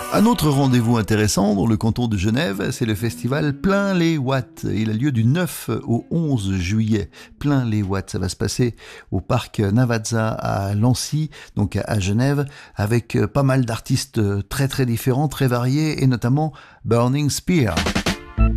Un autre rendez-vous intéressant dans le canton de Genève, c'est le festival Plein les Watts. Il a lieu du 9 au 11 juillet. Plein les Watts, ça va se passer au parc Navazza à Lancy, donc à Genève, avec pas mal d'artistes très très différents, très variés, et notamment Burning Spear.